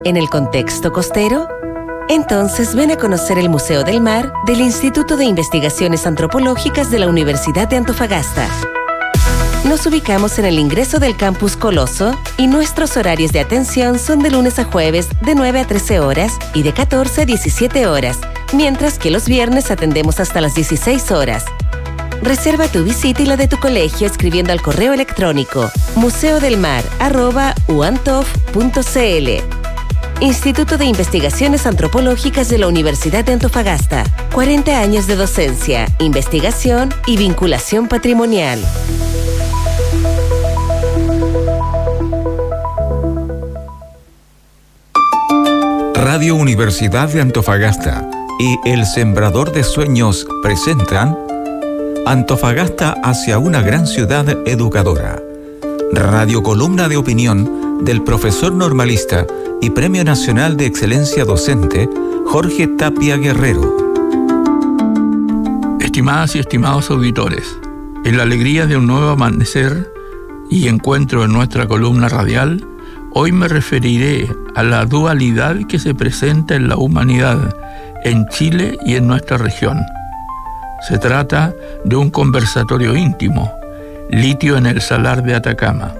en el contexto costero? Entonces ven a conocer el Museo del Mar del Instituto de Investigaciones Antropológicas de la Universidad de Antofagasta. Nos ubicamos en el ingreso del Campus Coloso y nuestros horarios de atención son de lunes a jueves de 9 a 13 horas y de 14 a 17 horas, mientras que los viernes atendemos hasta las 16 horas. Reserva tu visita y la de tu colegio escribiendo al correo electrónico museodelmar@uantof.cl. Instituto de Investigaciones Antropológicas de la Universidad de Antofagasta. 40 años de docencia, investigación y vinculación patrimonial. Radio Universidad de Antofagasta y El Sembrador de Sueños presentan Antofagasta hacia una gran ciudad educadora. Radiocolumna de opinión del profesor normalista y Premio Nacional de Excelencia Docente, Jorge Tapia Guerrero. Estimadas y estimados auditores, en la alegría de un nuevo amanecer y encuentro en nuestra columna radial, hoy me referiré a la dualidad que se presenta en la humanidad, en Chile y en nuestra región. Se trata de un conversatorio íntimo, litio en el Salar de Atacama.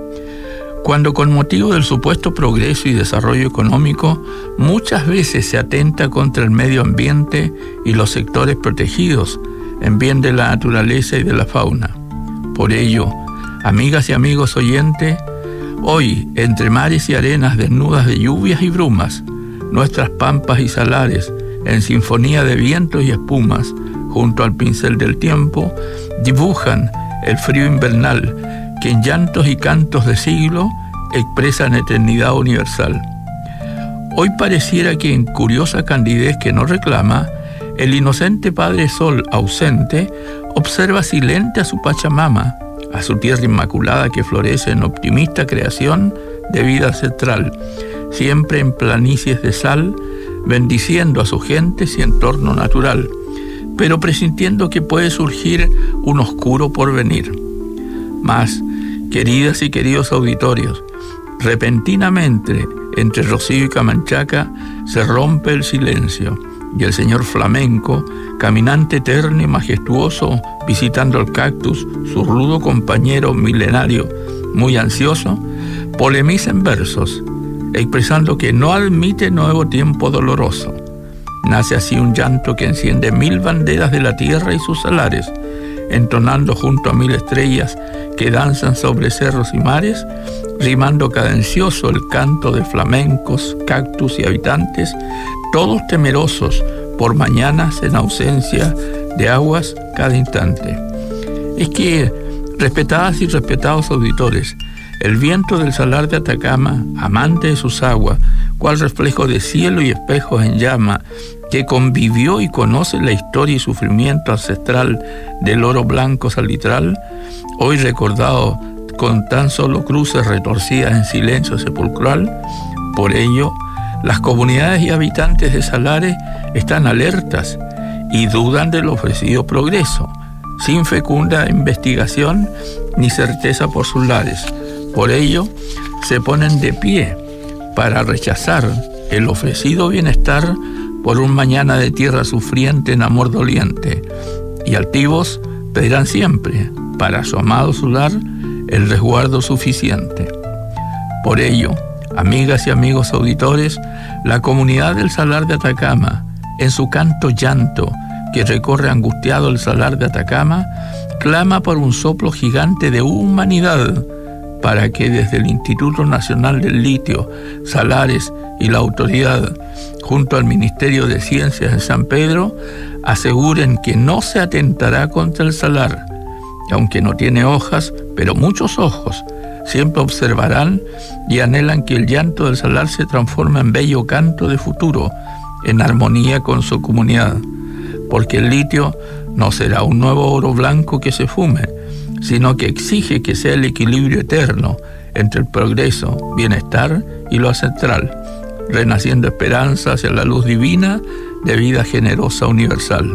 Cuando con motivo del supuesto progreso y desarrollo económico, muchas veces se atenta contra el medio ambiente y los sectores protegidos, en bien de la naturaleza y de la fauna. Por ello, amigas y amigos oyentes, hoy, entre mares y arenas desnudas de lluvias y brumas, nuestras pampas y salares, en sinfonía de vientos y espumas, junto al pincel del tiempo, dibujan el frío invernal que en llantos y cantos de siglo expresan eternidad universal. Hoy pareciera que en curiosa candidez que no reclama, el inocente Padre Sol ausente observa silente a su Pachamama, a su tierra inmaculada que florece en optimista creación de vida ancestral, siempre en planicies de sal, bendiciendo a sus gentes y entorno natural, pero presintiendo que puede surgir un oscuro porvenir. Mas, queridas y queridos auditorios, repentinamente entre Rocío y Camanchaca se rompe el silencio y el señor flamenco, caminante eterno y majestuoso, visitando el cactus, su rudo compañero milenario, muy ansioso, polemiza en versos, expresando que no admite nuevo tiempo doloroso. Nace así un llanto que enciende 1000 banderas de la tierra y sus salares, entonando junto a 1000 estrellas que danzan sobre cerros y mares, rimando cadencioso el canto de flamencos, cactus y habitantes, todos temerosos por mañanas en ausencia de aguas cada instante. Es que, respetadas y respetados auditores, el viento del Salar de Atacama, amante de sus aguas, cual reflejo de cielo y espejos en llama, que convivió y conoce la historia y sufrimiento ancestral del oro blanco salitral, hoy recordado con tan solo cruces retorcidas en silencio sepulcral. Por ello, las comunidades y habitantes de Salares están alertas y dudan del ofrecido progreso, sin fecunda investigación ni certeza por sus lares. Por ello, se ponen de pie para rechazar el ofrecido bienestar por un mañana de tierra sufriente en amor doliente, y altivos pedirán siempre, para su amado solar, el resguardo suficiente. Por ello, amigas y amigos auditores, la comunidad del Salar de Atacama, en su canto llanto que recorre angustiado el Salar de Atacama, clama por un soplo gigante de humanidad, para que desde el Instituto Nacional del Litio, Salares y la autoridad, junto al Ministerio de Ciencias de San Pedro, aseguren que no se atentará contra el salar, que aunque no tiene hojas, pero muchos ojos, siempre observarán y anhelan que el llanto del salar se transforme en bello canto de futuro, en armonía con su comunidad, porque el litio no será un nuevo oro blanco que se fume, sino que exige que sea el equilibrio eterno entre el progreso, bienestar y lo ancestral, renaciendo esperanza hacia la luz divina de vida generosa universal.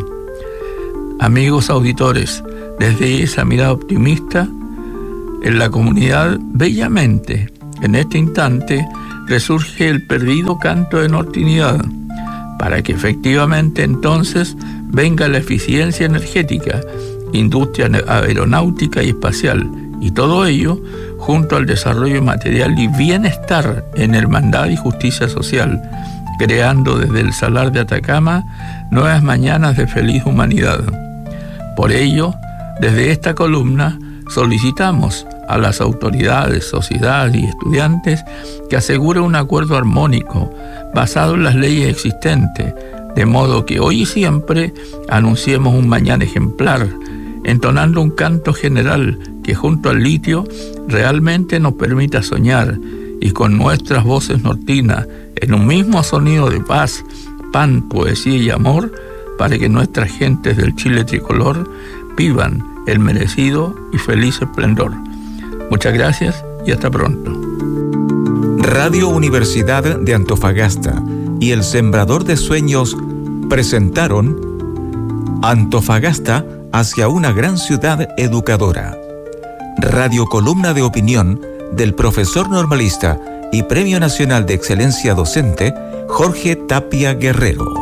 Amigos auditores, desde esa mirada optimista, en la comunidad bellamente, en este instante, resurge el perdido canto de nortinidad, para que efectivamente entonces venga la eficiencia energética, industria aeronáutica y espacial, y todo ello junto al desarrollo material y bienestar en hermandad y justicia social, creando desde el Salar de Atacama nuevas mañanas de feliz humanidad. Por ello, desde esta columna solicitamos a las autoridades, sociedad y estudiantes que aseguren un acuerdo armónico basado en las leyes existentes, de modo que hoy y siempre anunciemos un mañana ejemplar, entonando un canto general que junto al litio realmente nos permita soñar, y con nuestras voces nortinas en un mismo sonido de paz, pan, poesía y amor, para que nuestras gentes del Chile tricolor vivan el merecido y feliz esplendor. Muchas gracias y hasta pronto. Radio Universidad de Antofagasta y El Sembrador de Sueños presentaron Antofagasta hacia una gran ciudad educadora. Radio columna de opinión del profesor normalista y Premio Nacional de Excelencia Docente, Jorge Tapia Guerrero.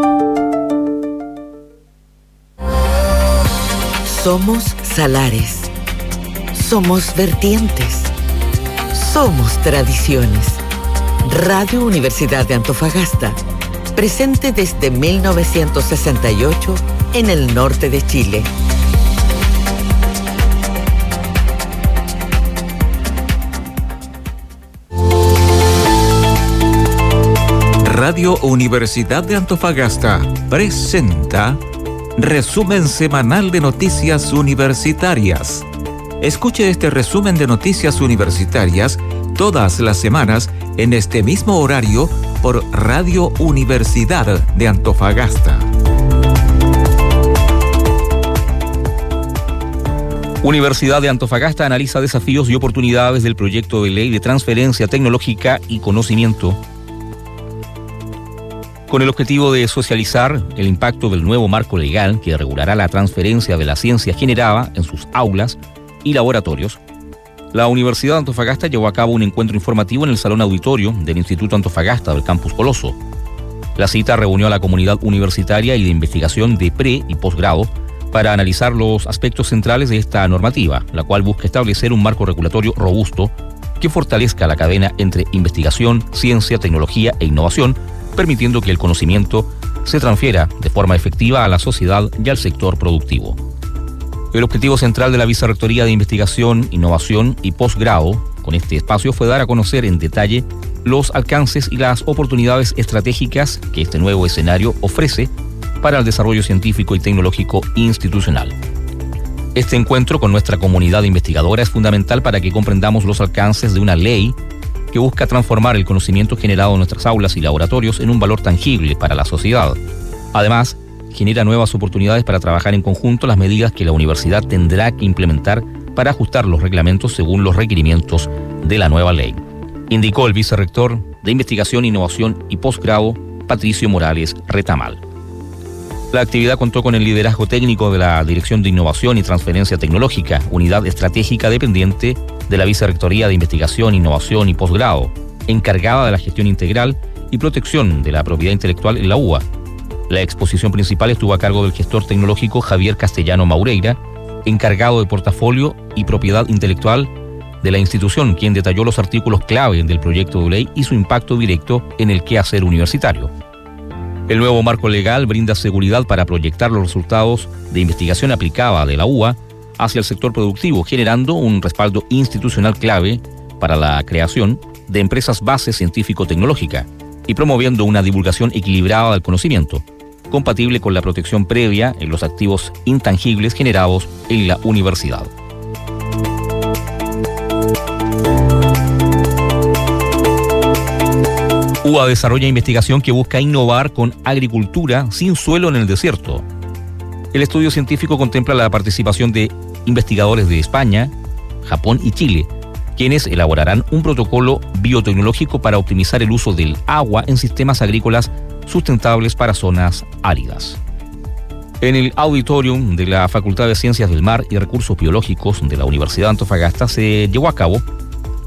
Somos salares. Somos vertientes. Somos tradiciones. Radio Universidad de Antofagasta, presente desde 1968 en el norte de Chile. Radio Universidad de Antofagasta presenta Resumen Semanal de Noticias Universitarias. Escuche este resumen de noticias universitarias todas las semanas en este mismo horario por Radio Universidad de Antofagasta. Universidad de Antofagasta analiza desafíos y oportunidades del proyecto de ley de transferencia tecnológica y conocimiento, con el objetivo de socializar el impacto del nuevo marco legal que regulará la transferencia de la ciencia generada en sus aulas y laboratorios. La Universidad de Antofagasta llevó a cabo un encuentro informativo en el Salón Auditorio del Instituto Antofagasta del Campus Coloso. La cita reunió a la comunidad universitaria y de investigación de pre- y posgrado para analizar los aspectos centrales de esta normativa, la cual busca establecer un marco regulatorio robusto que fortalezca la cadena entre investigación, ciencia, tecnología e innovación, permitiendo que el conocimiento se transfiera de forma efectiva a la sociedad y al sector productivo. El objetivo central de la Vicerrectoría de Investigación, Innovación y Posgrado con este espacio fue dar a conocer en detalle los alcances y las oportunidades estratégicas que este nuevo escenario ofrece para el desarrollo científico y tecnológico institucional. Este encuentro con nuestra comunidad investigadora es fundamental para que comprendamos los alcances de una ley que busca transformar el conocimiento generado en nuestras aulas y laboratorios en un valor tangible para la sociedad. Además, genera nuevas oportunidades para trabajar en conjunto las medidas que la universidad tendrá que implementar para ajustar los reglamentos según los requerimientos de la nueva ley, indicó el vicerrector de Investigación, Innovación y Posgrado, Patricio Morales Retamal. La actividad contó con el liderazgo técnico de la Dirección de Innovación y Transferencia Tecnológica, unidad estratégica dependiente de la Vicerrectoría de Investigación, Innovación y Posgrado, encargada de la gestión integral y protección de la propiedad intelectual en la UBA. La exposición principal estuvo a cargo del gestor tecnológico Javier Castellano Maureira, encargado de portafolio y propiedad intelectual de la institución, quien detalló los artículos clave del proyecto de ley y su impacto directo en el quehacer universitario. El nuevo marco legal brinda seguridad para proyectar los resultados de investigación aplicada de la UBA hacia el sector productivo, generando un respaldo institucional clave para la creación de empresas base científico-tecnológica y promoviendo una divulgación equilibrada del conocimiento, compatible con la protección previa en los activos intangibles generados en la universidad. UBA desarrolla investigación que busca innovar con agricultura sin suelo en el desierto. El estudio científico contempla la participación de investigadores de España, Japón y Chile, quienes elaborarán un protocolo biotecnológico para optimizar el uso del agua en sistemas agrícolas sustentables para zonas áridas. En el auditorium de la Facultad de Ciencias del Mar y Recursos Biológicos de la Universidad de Antofagasta se llevó a cabo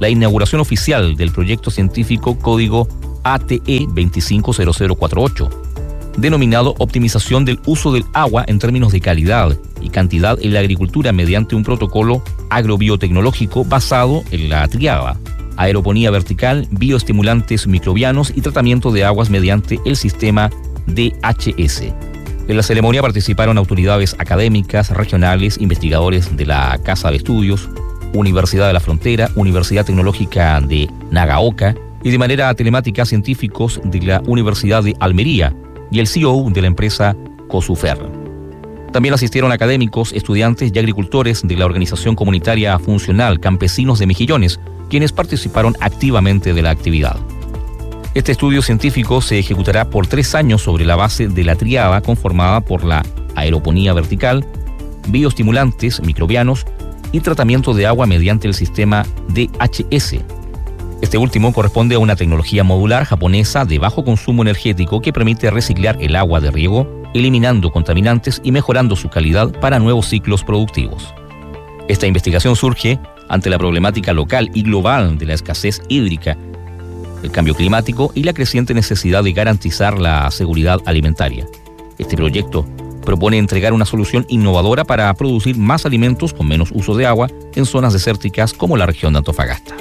la inauguración oficial del proyecto científico código ATE 250048, denominado Optimización del uso del agua en términos de calidad y cantidad en la agricultura mediante un protocolo agrobiotecnológico basado en la triada: aeroponía vertical, bioestimulantes microbianos y tratamiento de aguas mediante el sistema DHS. En la ceremonia participaron autoridades académicas, regionales, investigadores de la Casa de Estudios, Universidad de la Frontera, Universidad Tecnológica de Nagaoka y de manera telemática científicos de la Universidad de Almería y el CEO de la empresa Cosufer. También asistieron académicos, estudiantes y agricultores de la organización comunitaria funcional Campesinos de Mejillones, quienes participaron activamente de la actividad. Este estudio científico se ejecutará por 3 años sobre la base de la triada conformada por la aeroponía vertical, bioestimulantes microbianos y tratamiento de agua mediante el sistema DHS. Este último corresponde a una tecnología modular japonesa de bajo consumo energético que permite reciclar el agua de riego, eliminando contaminantes y mejorando su calidad para nuevos ciclos productivos. Esta investigación surge ante la problemática local y global de la escasez hídrica, el cambio climático y la creciente necesidad de garantizar la seguridad alimentaria. Este proyecto propone entregar una solución innovadora para producir más alimentos con menos uso de agua en zonas desérticas como la región de Antofagasta.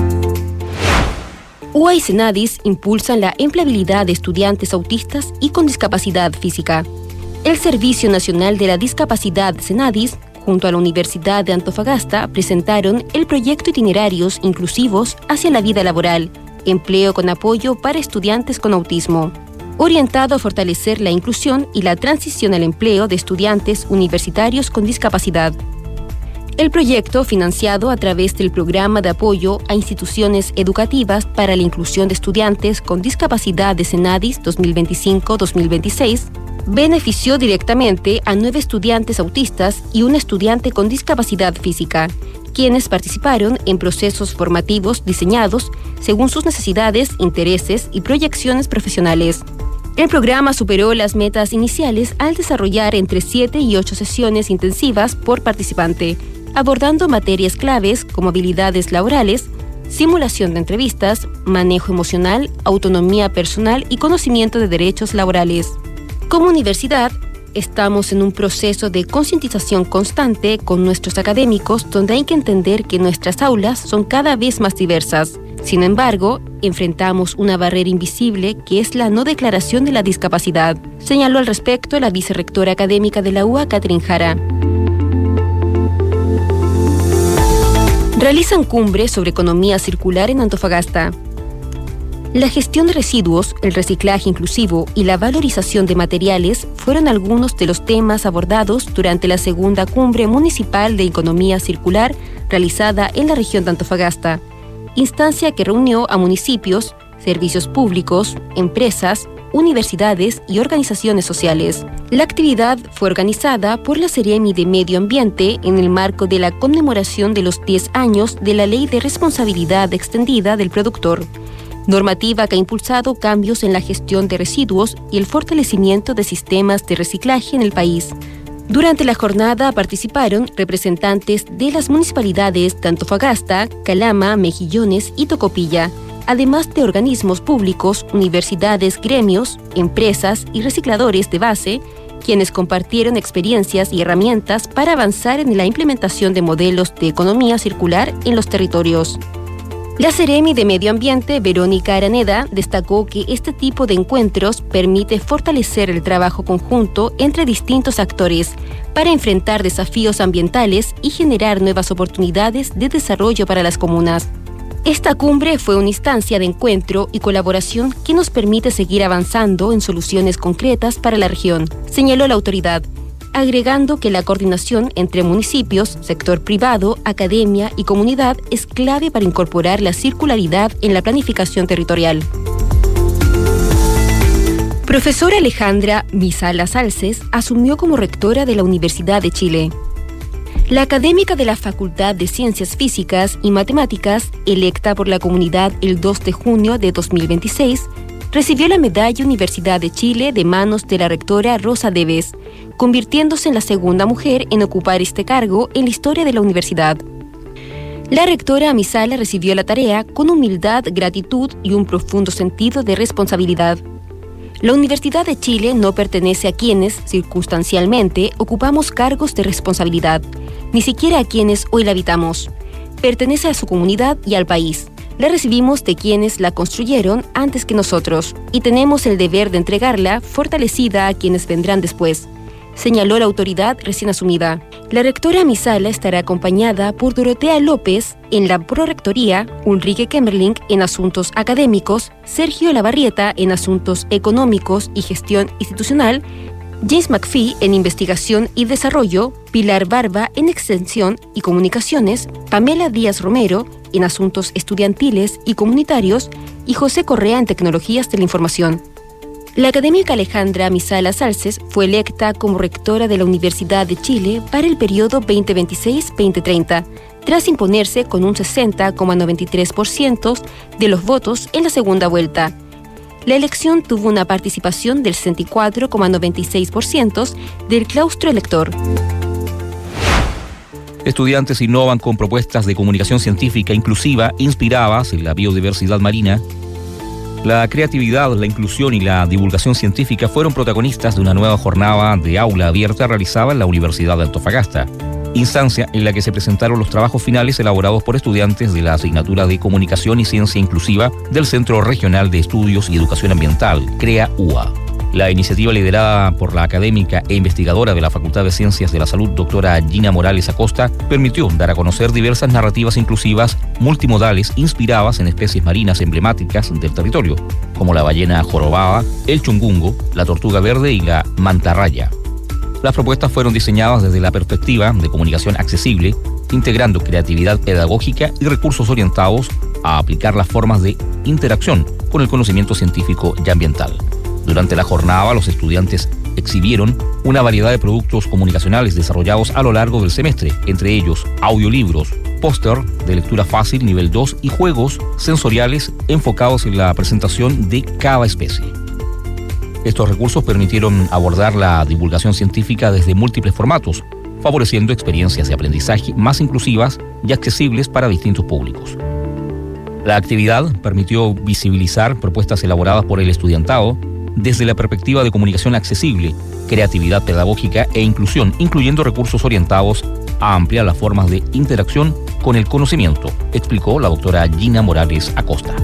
UA y Senadis impulsan la empleabilidad de estudiantes autistas y con discapacidad física. El Servicio Nacional de la Discapacidad Senadis, junto a la Universidad de Antofagasta, presentaron el proyecto Itinerarios Inclusivos hacia la Vida Laboral, Empleo con Apoyo para Estudiantes con Autismo, orientado a fortalecer la inclusión y la transición al empleo de estudiantes universitarios con discapacidad. El proyecto, financiado a través del Programa de Apoyo a Instituciones Educativas para la Inclusión de Estudiantes con Discapacidad de Senadis 2025-2026, benefició directamente a 9 estudiantes autistas y un estudiante con discapacidad física, quienes participaron en procesos formativos diseñados según sus necesidades, intereses y proyecciones profesionales. El programa superó las metas iniciales al desarrollar entre 7 y 8 sesiones intensivas por participante, abordando materias claves como habilidades laborales, simulación de entrevistas, manejo emocional, autonomía personal y conocimiento de derechos laborales. Como universidad, estamos en un proceso de concientización constante con nuestros académicos, donde hay que entender que nuestras aulas son cada vez más diversas. Sin embargo, enfrentamos una barrera invisible que es la no declaración de la discapacidad, señaló al respecto la vicerrectora académica de la UA, Catherine Jara. Realizan cumbre sobre economía circular en Antofagasta. La gestión de residuos, el reciclaje inclusivo y la valorización de materiales fueron algunos de los temas abordados durante la segunda cumbre municipal de economía circular realizada en la región de Antofagasta, instancia que reunió a municipios, servicios públicos, empresas, universidades y organizaciones sociales. La actividad fue organizada por la Seremi de Medio Ambiente en el marco de la conmemoración de los 10 años de la Ley de Responsabilidad Extendida del Productor, normativa que ha impulsado cambios en la gestión de residuos y el fortalecimiento de sistemas de reciclaje en el país. Durante la jornada participaron representantes de las municipalidades de Antofagasta, Calama, Mejillones y Tocopilla, además de organismos públicos, universidades, gremios, empresas y recicladores de base, quienes compartieron experiencias y herramientas para avanzar en la implementación de modelos de economía circular en los territorios. La Seremi de Medio Ambiente, Verónica Araneda, destacó que este tipo de encuentros permite fortalecer el trabajo conjunto entre distintos actores para enfrentar desafíos ambientales y generar nuevas oportunidades de desarrollo para las comunas. Esta cumbre fue una instancia de encuentro y colaboración que nos permite seguir avanzando en soluciones concretas para la región, señaló la autoridad, agregando que la coordinación entre municipios, sector privado, academia y comunidad es clave para incorporar la circularidad en la planificación territorial. Profesora Alejandra Misala Salces asumió como rectora de la Universidad de Chile. La académica de la Facultad de Ciencias Físicas y Matemáticas, electa por la comunidad el 2 de junio de 2026, recibió la Medalla Universidad de Chile de manos de la rectora Rosa Deves, convirtiéndose en la segunda mujer en ocupar este cargo en la historia de la universidad. La rectora Amisala recibió la tarea con humildad, gratitud y un profundo sentido de responsabilidad. La Universidad de Chile no pertenece a quienes, circunstancialmente, ocupamos cargos de responsabilidad, ni siquiera a quienes hoy la habitamos. Pertenece a su comunidad y al país. La recibimos de quienes la construyeron antes que nosotros y tenemos el deber de entregarla fortalecida a quienes vendrán después, señaló la autoridad recién asumida. La rectora Amisala estará acompañada por Dorotea López en la prorectoría, Ulrike Kemmerling en asuntos académicos, Sergio Lavarrieta en asuntos económicos y gestión institucional, James McPhee en investigación y desarrollo, Pilar Barba en extensión y comunicaciones, Pamela Díaz Romero en asuntos estudiantiles y comunitarios y José Correa en tecnologías de la información. La académica Alejandra Amisala Salces fue electa como rectora de la Universidad de Chile para el periodo 2026-2030, tras imponerse con un 60,93% de los votos en la segunda vuelta. La elección tuvo una participación del 64,96% del claustro elector. Estudiantes innovan con propuestas de comunicación científica inclusiva inspiradas en la biodiversidad marina. La creatividad, la inclusión y la divulgación científica fueron protagonistas de una nueva jornada de aula abierta realizada en la Universidad de Antofagasta, instancia en la que se presentaron los trabajos finales elaborados por estudiantes de la asignatura de Comunicación y Ciencia Inclusiva del Centro Regional de Estudios y Educación Ambiental, CREA-UA. La iniciativa, liderada por la académica e investigadora de la Facultad de Ciencias de la Salud, doctora Gina Morales Acosta, permitió dar a conocer diversas narrativas inclusivas multimodales inspiradas en especies marinas emblemáticas del territorio, como la ballena jorobada, el chungungo, la tortuga verde y la mantarraya. Las propuestas fueron diseñadas desde la perspectiva de comunicación accesible, integrando creatividad pedagógica y recursos orientados a aplicar las formas de interacción con el conocimiento científico y ambiental. Durante la jornada, los estudiantes exhibieron una variedad de productos comunicacionales desarrollados a lo largo del semestre, entre ellos audiolibros, póster de lectura fácil nivel 2 y juegos sensoriales enfocados en la presentación de cada especie. Estos recursos permitieron abordar la divulgación científica desde múltiples formatos, favoreciendo experiencias de aprendizaje más inclusivas y accesibles para distintos públicos. La actividad permitió visibilizar propuestas elaboradas por el estudiantado desde la perspectiva de comunicación accesible, creatividad pedagógica e inclusión, incluyendo recursos orientados a ampliar las formas de interacción con el conocimiento, explicó la doctora Gina Morales Acosta.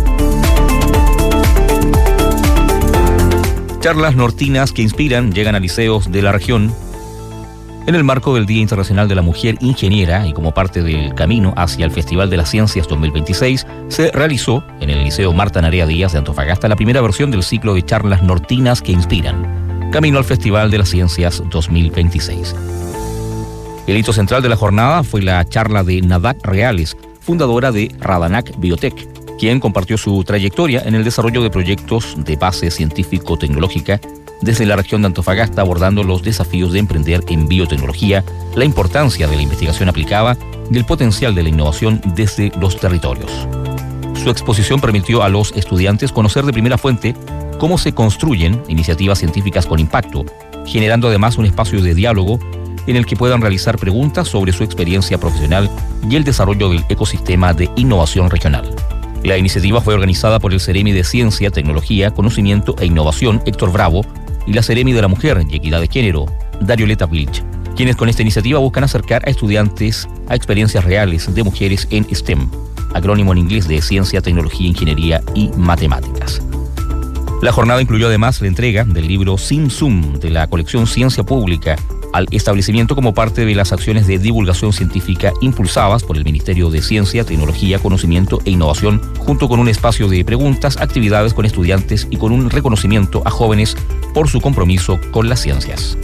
Charlas nortinas que inspiran llegan a liceos de la región. En el marco del Día Internacional de la Mujer Ingeniera y como parte del camino hacia el Festival de las Ciencias 2026, se realizó en el Liceo Marta Narea Díaz de Antofagasta la primera versión del ciclo de charlas nortinas que inspiran, camino al Festival de las Ciencias 2026. El hito central de la jornada fue la charla de Nadak Reales, fundadora de Radanac Biotech, quien compartió su trayectoria en el desarrollo de proyectos de base científico-tecnológica desde la región de Antofagasta, abordando los desafíos de emprender en biotecnología, la importancia de la investigación aplicada y el potencial de la innovación desde los territorios. Su exposición permitió a los estudiantes conocer de primera fuente cómo se construyen iniciativas científicas con impacto, generando además un espacio de diálogo en el que puedan realizar preguntas sobre su experiencia profesional y el desarrollo del ecosistema de innovación regional. La iniciativa fue organizada por el Ceremi de Ciencia, Tecnología, Conocimiento e Innovación, Héctor Bravo, y la Ceremi de la Mujer y Equidad de Género, Darioleta Vilch, quienes con esta iniciativa buscan acercar a estudiantes a experiencias reales de mujeres en STEM, acrónimo en inglés de Ciencia, Tecnología, Ingeniería y Matemáticas. La jornada incluyó además la entrega del libro Sin Zoom de la colección Ciencia Pública al establecimiento como parte de las acciones de divulgación científica impulsadas por el Ministerio de Ciencia, Tecnología, Conocimiento e Innovación, junto con un espacio de preguntas, actividades con estudiantes y con un reconocimiento a jóvenes por su compromiso con las ciencias.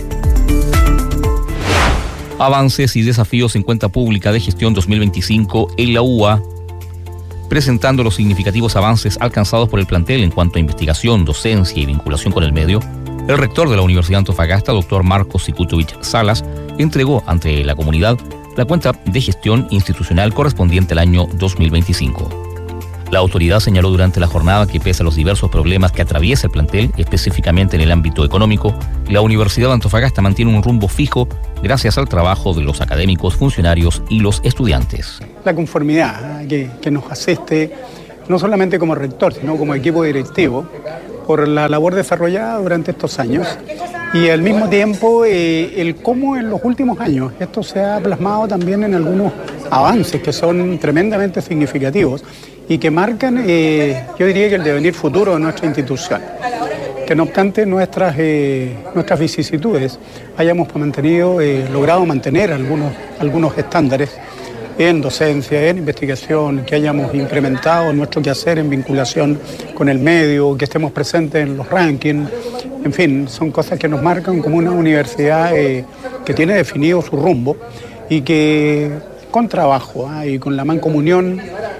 Avances y desafíos en cuenta pública de gestión 2025 en la UA, presentando los significativos avances alcanzados por el plantel en cuanto a investigación, docencia y vinculación con el medio. El rector de la Universidad de Antofagasta, doctor Marcos Sikutovich Salas, entregó ante la comunidad la cuenta de gestión institucional correspondiente al año 2025. La autoridad señaló durante la jornada que pese a los diversos problemas que atraviesa el plantel, específicamente en el ámbito económico, la Universidad de Antofagasta mantiene un rumbo fijo gracias al trabajo de los académicos, funcionarios y los estudiantes. la conformidad que nos asiste, no solamente como rector, sino como equipo directivo, por la labor desarrollada durante estos años y al mismo tiempo el cómo en los últimos años esto se ha plasmado también en algunos avances que son tremendamente significativos y que marcan, yo diría que el devenir futuro de nuestra institución. Que no obstante nuestras vicisitudes hayamos logrado mantener algunos estándares en docencia, en investigación, que hayamos incrementado nuestro quehacer en vinculación con el medio, que estemos presentes en los rankings. En fin, son cosas que nos marcan como una universidad que tiene definido su rumbo y que con trabajo y con la mancomunión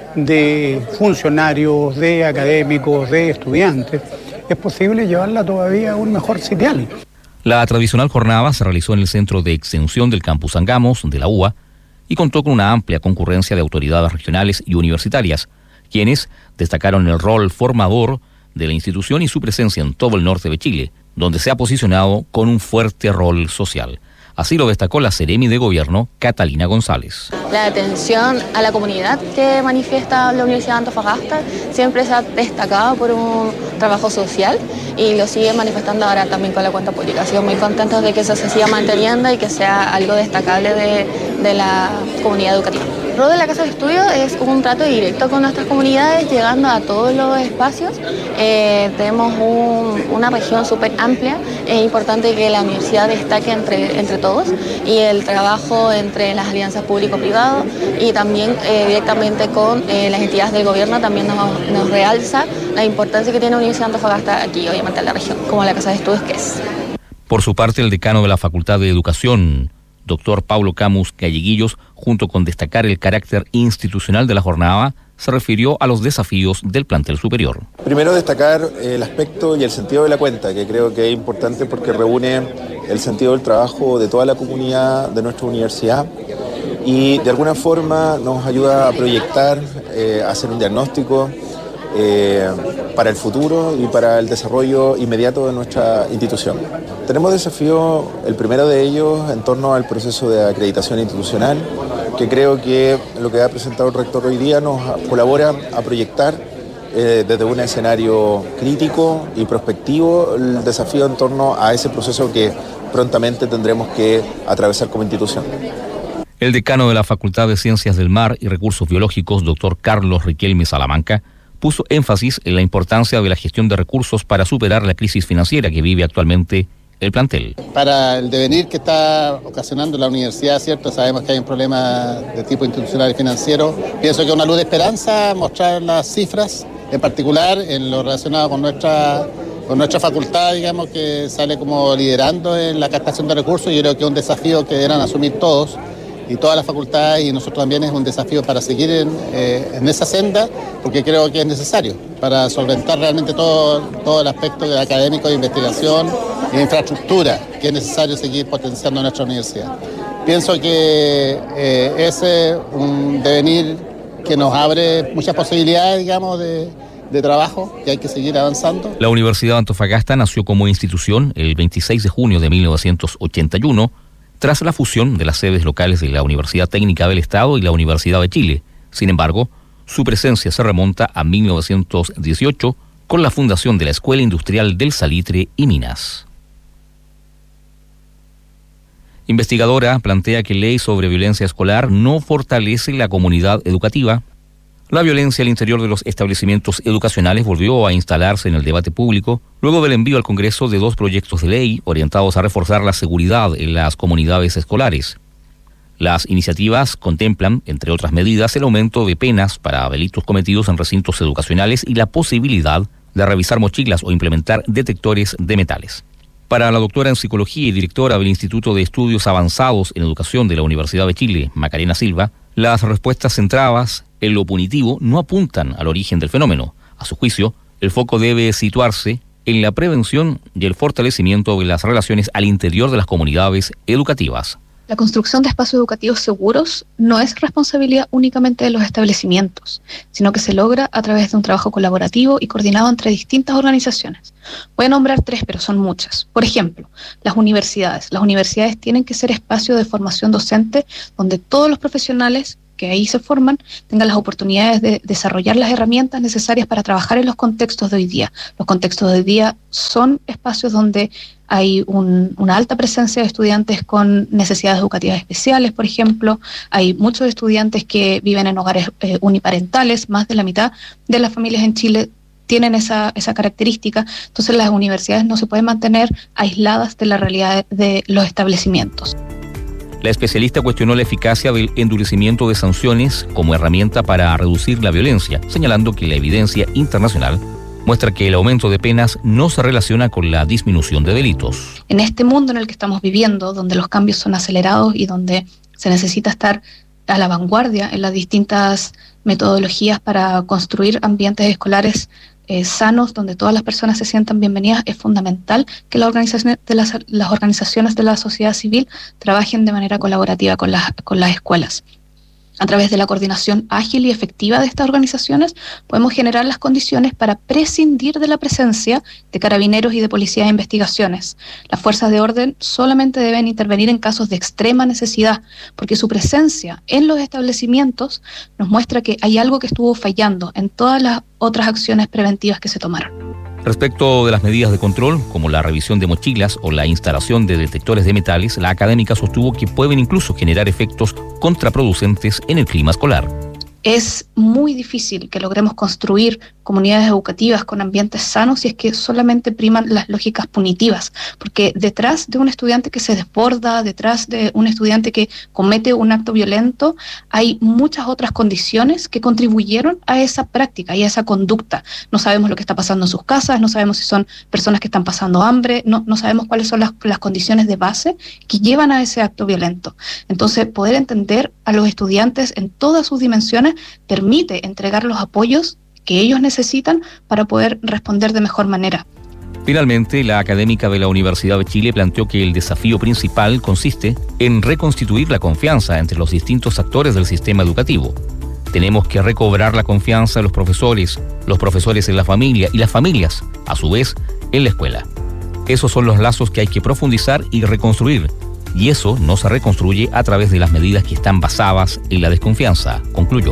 de funcionarios, de académicos, de estudiantes, es posible llevarla todavía a un mejor sitial. La tradicional jornada se realizó en el Centro de Extensión del Campus Angamos, de la UBA, y contó con una amplia concurrencia de autoridades regionales y universitarias, quienes destacaron el rol formador de la institución y su presencia en todo el norte de Chile, donde se ha posicionado con un fuerte rol social. Así lo destacó la Seremi de Gobierno, Catalina González. La atención a la comunidad que manifiesta la Universidad de Antofagasta siempre se ha destacado por un trabajo social y lo sigue manifestando ahora también con la cuenta pública. Así que muy contentos de que eso se siga manteniendo y que sea algo destacable de la comunidad educativa. El rol de la Casa de Estudio es un trato directo con nuestras comunidades, llegando a todos los espacios. Tenemos una región súper amplia, es importante que la universidad destaque entre todos y el trabajo entre las alianzas público-privado y también directamente con las entidades del gobierno también nos realza la importancia que tiene la Universidad de Antofagasta aquí, obviamente en la región, como la Casa de Estudios que es. Por su parte, el decano de la Facultad de Educación, doctor Paulo Camus Galleguillos, junto con destacar el carácter institucional de la jornada, se refirió a los desafíos del plantel superior. Primero destacar el aspecto y el sentido de la cuenta, que creo que es importante porque reúne el sentido del trabajo de toda la comunidad de nuestra universidad y de alguna forma nos ayuda a proyectar, a hacer un diagnóstico para el futuro y para el desarrollo inmediato de nuestra institución. Tenemos desafíos, el primero de ellos en torno al proceso de acreditación institucional, que creo que lo que ha presentado el rector hoy día nos colabora a proyectar desde un escenario crítico y prospectivo el desafío en torno a ese proceso que prontamente tendremos que atravesar como institución. El decano de la Facultad de Ciencias del Mar y Recursos Biológicos, doctor Carlos Riquelme Salamanca, puso énfasis en la importancia de la gestión de recursos para superar la crisis financiera que vive actualmente el plantel. Para el devenir que está ocasionando la universidad, ¿cierto? Sabemos que hay un problema de tipo institucional y financiero. Pienso que es una luz de esperanza mostrar las cifras, en particular en lo relacionado con nuestra facultad, digamos, que sale como liderando en la captación de recursos. Yo creo que es un desafío que deberán asumir todos y todas las facultades, y nosotros también es un desafío para seguir en esa senda, porque creo que es necesario para solventar realmente todo el aspecto académico de investigación e infraestructura que es necesario seguir potenciando en nuestra universidad. Pienso que es un devenir que nos abre muchas posibilidades, digamos, de trabajo, que hay que seguir avanzando. La Universidad de Antofagasta nació como institución el 26 de junio de 1981, tras la fusión de las sedes locales de la Universidad Técnica del Estado y la Universidad de Chile. Sin embargo, su presencia se remonta a 1918 con la fundación de la Escuela Industrial del Salitre y Minas. Investigadora plantea que ley sobre violencia escolar no fortalece la comunidad educativa. La violencia al interior de los establecimientos educacionales volvió a instalarse en el debate público luego del envío al Congreso de 2 proyectos de ley orientados a reforzar la seguridad en las comunidades escolares. Las iniciativas contemplan, entre otras medidas, el aumento de penas para delitos cometidos en recintos educacionales y la posibilidad de revisar mochilas o implementar detectores de metales. Para la doctora en Psicología y directora del Instituto de Estudios Avanzados en Educación de la Universidad de Chile, Macarena Silva, las respuestas centradas en lo punitivo no apuntan al origen del fenómeno. A su juicio, el foco debe situarse en la prevención y el fortalecimiento de las relaciones al interior de las comunidades educativas. La construcción de espacios educativos seguros no es responsabilidad únicamente de los establecimientos, sino que se logra a través de un trabajo colaborativo y coordinado entre distintas organizaciones. Voy a nombrar 3, pero son muchas. Por ejemplo, las universidades. Las universidades tienen que ser espacios de formación docente donde todos los profesionales que ahí se forman tengan las oportunidades de desarrollar las herramientas necesarias para trabajar en los contextos de hoy día. Los contextos de hoy día son espacios donde hay una alta presencia de estudiantes con necesidades educativas especiales, por ejemplo. Hay muchos estudiantes que viven en hogares uniparentales, más de la mitad de las familias en Chile tienen esa característica. Entonces las universidades no se pueden mantener aisladas de la realidad de los establecimientos. La especialista cuestionó la eficacia del endurecimiento de sanciones como herramienta para reducir la violencia, señalando que la evidencia internacional muestra que el aumento de penas no se relaciona con la disminución de delitos. En este mundo en el que estamos viviendo, donde los cambios son acelerados y donde se necesita estar a la vanguardia en las distintas metodologías para construir ambientes escolares sanos, donde todas las personas se sientan bienvenidas, es fundamental que las organizaciones de la sociedad civil trabajen de manera colaborativa con las escuelas. A través de la coordinación ágil y efectiva de estas organizaciones, podemos generar las condiciones para prescindir de la presencia de carabineros y de policía de investigaciones. Las fuerzas de orden solamente deben intervenir en casos de extrema necesidad, porque su presencia en los establecimientos nos muestra que hay algo que estuvo fallando en todas las otras acciones preventivas que se tomaron. Respecto de las medidas de control, como la revisión de mochilas o la instalación de detectores de metales, la académica sostuvo que pueden incluso generar efectos contraproducentes en el clima escolar. Es muy difícil que logremos construir comunidades educativas con ambientes sanos si es que solamente priman las lógicas punitivas, porque detrás de un estudiante que se desborda, detrás de un estudiante que comete un acto violento, hay muchas otras condiciones que contribuyeron a esa práctica y a esa conducta. No sabemos lo que está pasando en sus casas, no sabemos si son personas que están pasando hambre, no sabemos cuáles son las condiciones de base que llevan a ese acto violento. Entonces, poder entender a los estudiantes en todas sus dimensiones permite entregar los apoyos que ellos necesitan para poder responder de mejor manera. Finalmente, la académica de la Universidad de Chile planteó que el desafío principal consiste en reconstituir la confianza entre los distintos actores del sistema educativo. Tenemos que recobrar la confianza de los profesores en la familia y las familias, a su vez, en la escuela. Esos son los lazos que hay que profundizar y reconstruir. Y eso no se reconstruye a través de las medidas que están basadas en la desconfianza, concluyó.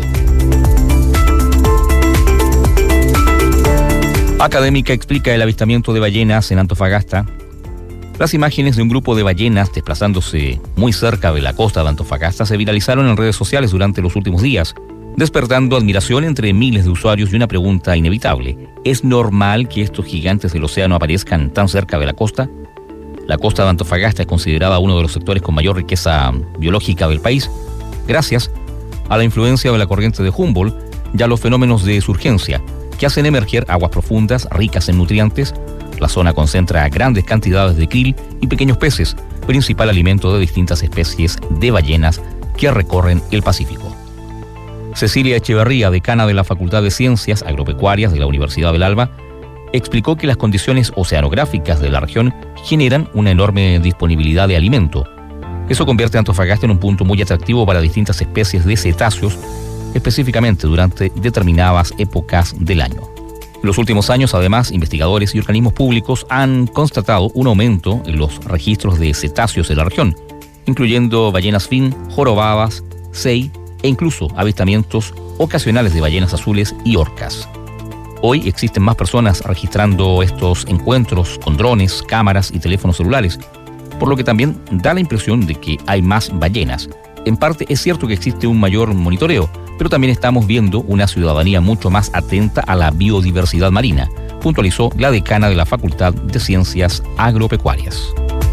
Académica explica el avistamiento de ballenas en Antofagasta. Las imágenes de un grupo de ballenas desplazándose muy cerca de la costa de Antofagasta se viralizaron en redes sociales durante los últimos días, despertando admiración entre miles de usuarios y una pregunta inevitable. ¿Es normal que estos gigantes del océano aparezcan tan cerca de la costa? La costa de Antofagasta es considerada uno de los sectores con mayor riqueza biológica del país, gracias a la influencia de la corriente de Humboldt y a los fenómenos de surgencia, que hacen emerger aguas profundas ricas en nutrientes. La zona concentra grandes cantidades de krill y pequeños peces, principal alimento de distintas especies de ballenas que recorren el Pacífico. Cecilia Echeverría, decana de la Facultad de Ciencias Agropecuarias de la Universidad del Alba, explicó que las condiciones oceanográficas de la región generan una enorme disponibilidad de alimento. Eso convierte a Antofagasta en un punto muy atractivo para distintas especies de cetáceos, específicamente durante determinadas épocas del año. En los últimos años, además, investigadores y organismos públicos han constatado un aumento en los registros de cetáceos en la región, incluyendo ballenas fin, jorobadas, sei e incluso avistamientos ocasionales de ballenas azules y orcas. Hoy existen más personas registrando estos encuentros con drones, cámaras y teléfonos celulares, por lo que también da la impresión de que hay más ballenas. En parte es cierto que existe un mayor monitoreo, pero también estamos viendo una ciudadanía mucho más atenta a la biodiversidad marina, puntualizó la decana de la Facultad de Ciencias Agropecuarias.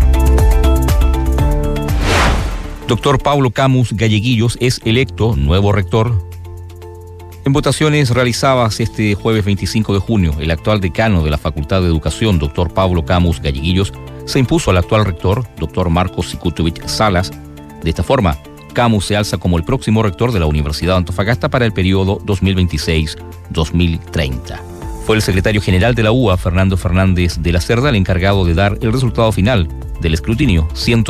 Doctor Paulo Camus Galleguillos es electo nuevo rector. En votaciones realizadas este jueves 25 de junio, el actual decano de la Facultad de Educación, doctor Paulo Camus Galleguillos, se impuso al actual rector, doctor Marcos Sikutovich Salas. De esta forma, Camus se alza como el próximo rector de la Universidad de Antofagasta para el periodo 2026-2030. Fue el secretario general de la UA, Fernando Fernández de la Cerda, el encargado de dar el resultado final del escrutinio: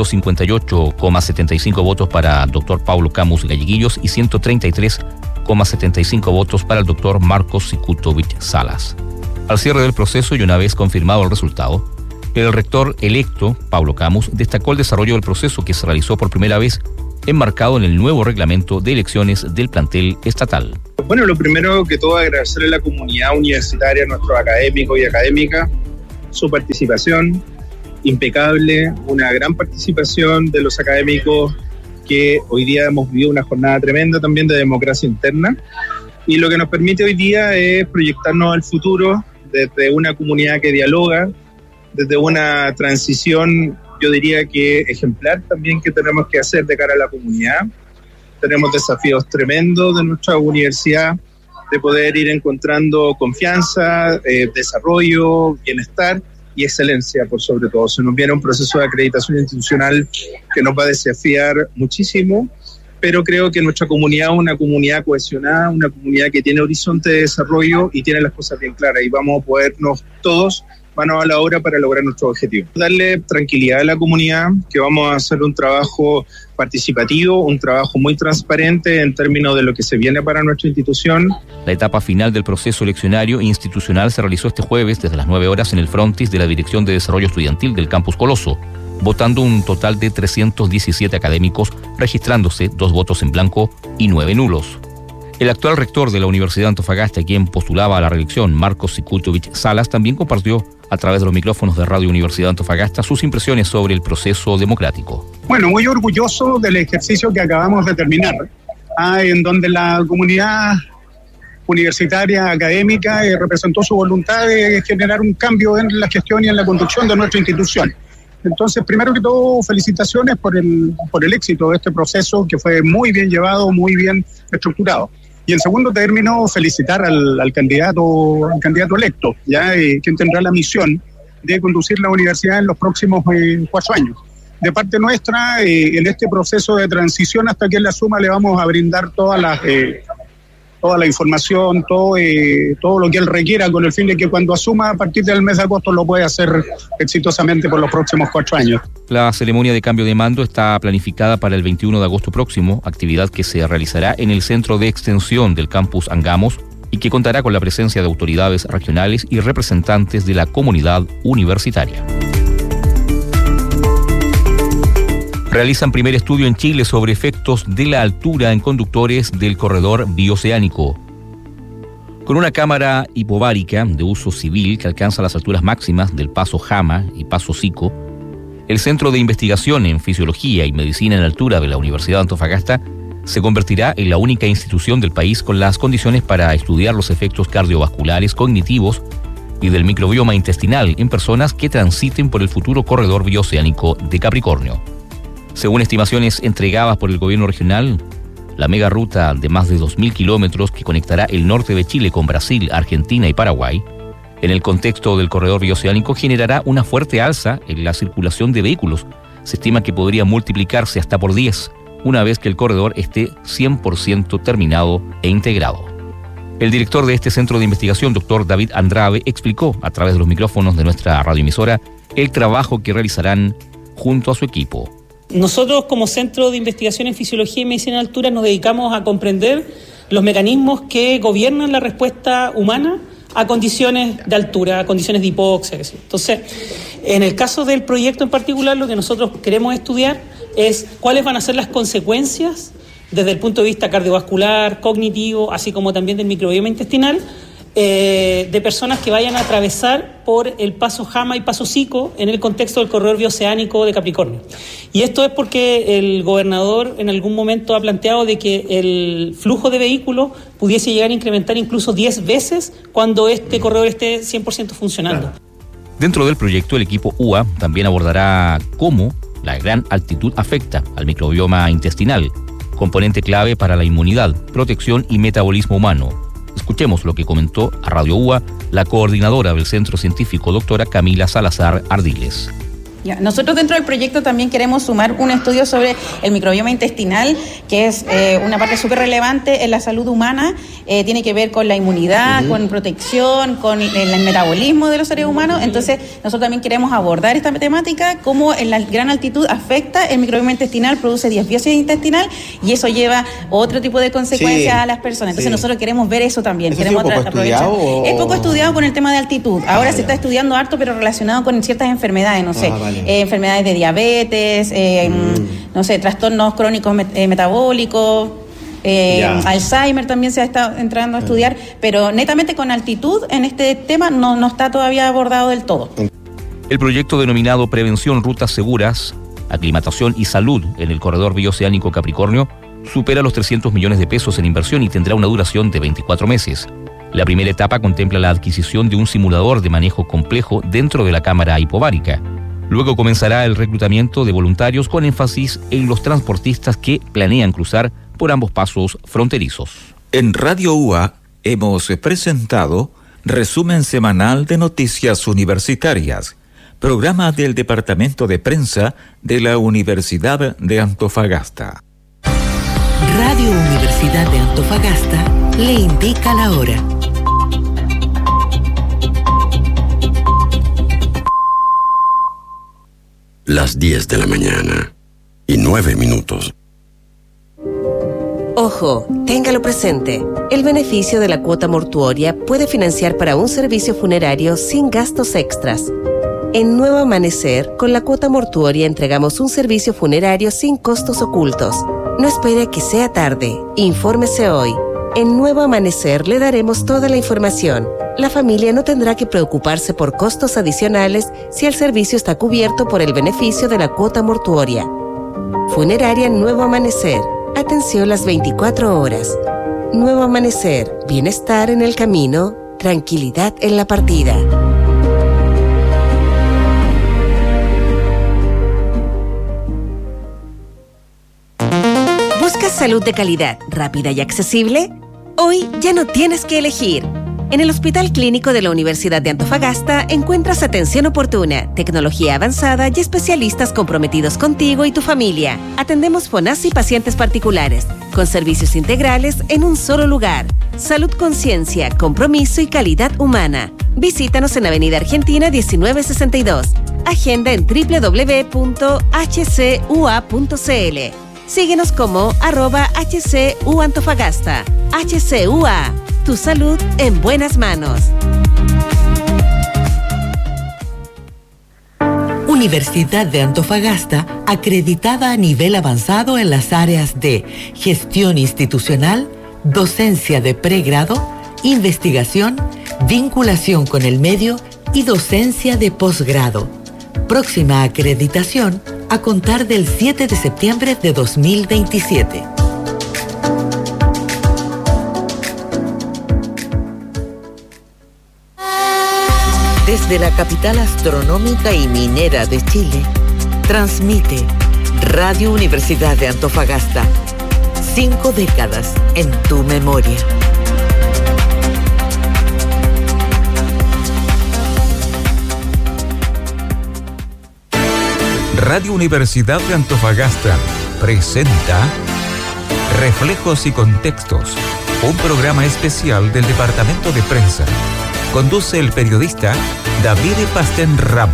158,75 votos para el doctor Paulo Camus Galleguillos y 133,75 votos para el doctor Marcos Sikutovich Salas. Al cierre del proceso y una vez confirmado el resultado, el rector electo, Paulo Camus, destacó el desarrollo del proceso que se realizó por primera vez enmarcado en el nuevo reglamento de elecciones del plantel estatal. Bueno, lo primero que todo, agradecerle a la comunidad universitaria, a nuestros académicos y académicas, su participación impecable, una gran participación de los académicos que hoy día hemos vivido una jornada tremenda también de democracia interna, y lo que nos permite hoy día es proyectarnos al futuro desde una comunidad que dialoga, desde una transición, yo diría que ejemplar también, que tenemos que hacer de cara a la comunidad. Tenemos desafíos tremendos de nuestra universidad, de poder ir encontrando confianza, desarrollo, bienestar y excelencia por sobre todo. Se nos viene un proceso de acreditación institucional que nos va a desafiar muchísimo, pero creo que nuestra comunidad es una comunidad cohesionada, una comunidad que tiene horizonte de desarrollo y tiene las cosas bien claras, y vamos a podernos todos manos a la obra para lograr nuestro objetivo. Darle tranquilidad a la comunidad, que vamos a hacer un trabajo participativo, un trabajo muy transparente en términos de lo que se viene para nuestra institución. La etapa final del proceso eleccionario e institucional se realizó este jueves desde las 9 horas en el frontis de la Dirección de Desarrollo Estudiantil del Campus Coloso, votando un total de 317 académicos, registrándose 2 votos en blanco y 9 nulos. El actual rector de la Universidad de Antofagasta, quien postulaba a la reelección, Marcos Sikutovich Salas, también compartió a través de los micrófonos de Radio Universidad de Antofagasta sus impresiones sobre el proceso democrático. Bueno, muy orgulloso del ejercicio que acabamos de terminar, en donde la comunidad universitaria, académica, representó su voluntad de generar un cambio en la gestión y en la conducción de nuestra institución. Entonces, primero que todo, felicitaciones por el éxito de este proceso, que fue muy bien llevado, muy bien estructurado. Y en segundo término, felicitar al candidato electo, quien tendrá la misión de conducir la universidad en los próximos 4 años. De parte nuestra, en este proceso de transición, hasta que él la suma, le vamos a brindar toda la información, todo lo que él requiera, con el fin de que cuando asuma a partir del mes de agosto lo pueda hacer exitosamente por los próximos 4 años. La ceremonia de cambio de mando está planificada para el 21 de agosto próximo, actividad que se realizará en el Centro de Extensión del Campus Angamos y que contará con la presencia de autoridades regionales y representantes de la comunidad universitaria. Realizan primer estudio en Chile sobre efectos de la altura en conductores del corredor bioceánico. Con una cámara hipovárica de uso civil que alcanza las alturas máximas del Paso Jama y Paso Sico, el Centro de Investigación en Fisiología y Medicina en Altura de la Universidad de Antofagasta se convertirá en la única institución del país con las condiciones para estudiar los efectos cardiovasculares, cognitivos y del microbioma intestinal en personas que transiten por el futuro corredor bioceánico de Capricornio. Según estimaciones entregadas por el gobierno regional, la mega ruta de más de 2.000 kilómetros que conectará el norte de Chile con Brasil, Argentina y Paraguay, en el contexto del corredor bioceánico generará una fuerte alza en la circulación de vehículos. Se estima que podría multiplicarse hasta por 10 una vez que el corredor esté 100% terminado e integrado. El director de este centro de investigación, doctor David Andrade, explicó a través de los micrófonos de nuestra radioemisora el trabajo que realizarán junto a su equipo. Nosotros, como Centro de Investigación en Fisiología y Medicina de Altura, nos dedicamos a comprender los mecanismos que gobiernan la respuesta humana a condiciones de altura, a condiciones de hipoxia. Entonces, en el caso del proyecto en particular, lo que nosotros queremos estudiar es cuáles van a ser las consecuencias desde el punto de vista cardiovascular, cognitivo, así como también del microbioma intestinal, de personas que vayan a atravesar por el Paso Jama y Paso Sico en el contexto del corredor bioceánico de Capricornio. Y esto es porque el gobernador en algún momento ha planteado de que el flujo de vehículos pudiese llegar a incrementar incluso 10 veces cuando este corredor esté 100% funcionando. Dentro del proyecto, el equipo UA también abordará cómo la gran altitud afecta al microbioma intestinal, componente clave para la inmunidad, protección y metabolismo humano. Escuchemos lo que comentó a Radio UA la coordinadora del Centro Científico, doctora Camila Salazar Ardiles. Nosotros dentro del proyecto también queremos sumar un estudio sobre el microbioma intestinal, que es una parte súper relevante en la salud humana. Tiene que ver con la inmunidad, con protección, con el metabolismo de los seres humanos. Entonces, nosotros también queremos abordar esta temática, cómo en la gran altitud afecta el microbioma intestinal, produce disbiosis intestinal, y eso lleva otro tipo de consecuencias a las personas. Entonces, nosotros queremos ver eso también. ¿Eso queremos es poco estudiado? Es poco estudiado con el tema de altitud. Ahora se está estudiando harto, pero relacionado con ciertas enfermedades, no sé. enfermedades de diabetes, no sé, trastornos crónicos metabólicos. Alzheimer también se ha estado entrando a estudiar, pero netamente con altitud en este tema no está todavía abordado del todo. El proyecto denominado Prevención Rutas Seguras, Aclimatación y Salud en el Corredor Bioceánico Capricornio supera los 300 millones de pesos en inversión y tendrá una duración de 24 meses. La primera etapa contempla la adquisición de un simulador de manejo complejo dentro de la cámara hipovárica. Luego comenzará el reclutamiento de voluntarios con énfasis en los transportistas que planean cruzar por ambos pasos fronterizos. En Radio UA hemos presentado Resumen Semanal de Noticias Universitarias, programa del Departamento de Prensa de la Universidad de Antofagasta. Radio Universidad de Antofagasta le indica la hora. Las 10 de la mañana y 9 minutos. Ojo, téngalo presente. El beneficio de la cuota mortuoria puede financiar para un servicio funerario sin gastos extras. En Nuevo Amanecer, con la cuota mortuoria entregamos un servicio funerario sin costos ocultos. No espere que sea tarde. Infórmese hoy. En Nuevo Amanecer le daremos toda la información. La familia no tendrá que preocuparse por costos adicionales si el servicio está cubierto por el beneficio de la cuota mortuoria. Funeraria Nuevo Amanecer. Atención las 24 horas. Nuevo Amanecer. Bienestar en el camino, tranquilidad en la partida. ¿Buscas salud de calidad, rápida y accesible? Hoy ya no tienes que elegir. En el Hospital Clínico de la Universidad de Antofagasta encuentras atención oportuna, tecnología avanzada y especialistas comprometidos contigo y tu familia. Atendemos FONAS y pacientes particulares, con servicios integrales en un solo lugar. Salud Conciencia, compromiso y calidad humana. Visítanos en Avenida Argentina 1962. Agenda en www.hcua.cl. Síguenos como @HCUAntofagasta. HCUA, tu salud en buenas manos. Universidad de Antofagasta, acreditada a nivel avanzado en las áreas de gestión institucional, docencia de pregrado, investigación, vinculación con el medio y docencia de posgrado. Próxima acreditación a contar del 7 de septiembre de 2027. Desde la capital astronómica y minera de Chile, transmite Radio Universidad de Antofagasta. 5 décadas en tu memoria. Radio Universidad de Antofagasta presenta Reflejos y Contextos, un programa especial del Departamento de Prensa. Conduce el periodista David Pastén Ramos.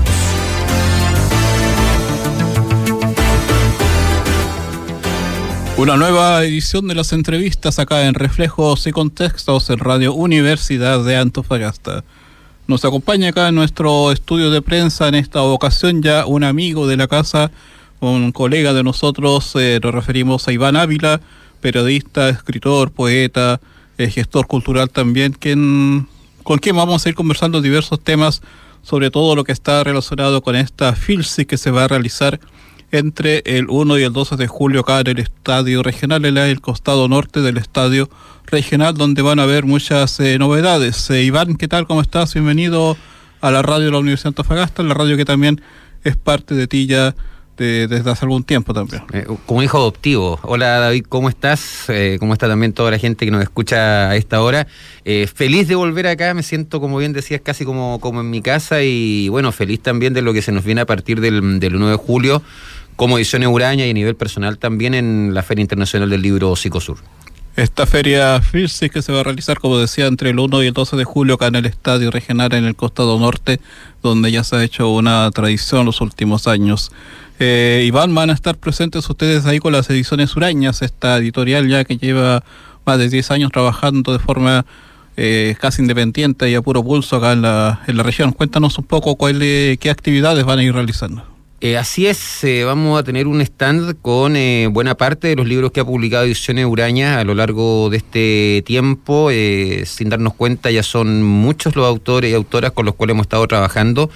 Una nueva edición de las entrevistas acá en Reflejos y Contextos en Radio Universidad de Antofagasta. Nos acompaña acá en nuestro estudio de prensa en esta ocasión ya un amigo de la casa, un colega de nosotros, nos referimos a Iván Ávila, periodista, escritor, poeta, gestor cultural también, con quien vamos a ir conversando diversos temas, sobre todo lo que está relacionado con esta FILSIC que se va a realizar entre el 1 y el 12 de julio acá en el Estadio Regional, en el costado norte del Estadio Regional, donde van a haber muchas novedades. Iván, ¿qué tal? ¿Cómo estás? Bienvenido a la radio de la Universidad de Antofagasta, la radio que también es parte de ti ya desde hace algún tiempo también. Como hijo adoptivo. Hola David, ¿cómo estás? ¿Cómo está también toda la gente que nos escucha a esta hora? Feliz de volver acá, me siento, como bien decías, casi como en mi casa, y bueno, feliz también de lo que se nos viene a partir del 1 de julio, como Ediciones Uraña y a nivel personal también en la Feria Internacional del Libro Psicosur. Esta feria FILSIC que se va a realizar, como decía, entre el 1 y el 12 de julio acá en el Estadio Regional en el costado norte, donde ya se ha hecho una tradición los últimos años. Iván, van a estar presentes ustedes ahí con las Ediciones Urañas, esta editorial ya que lleva más de 10 años trabajando de forma casi independiente y a puro pulso acá en la región. Cuéntanos un poco qué actividades van a ir realizando. Así es, vamos a tener un stand con buena parte de los libros que ha publicado Ediciones Uraña a lo largo de este tiempo. Sin darnos cuenta, ya son muchos los autores y autoras con los cuales hemos estado trabajando.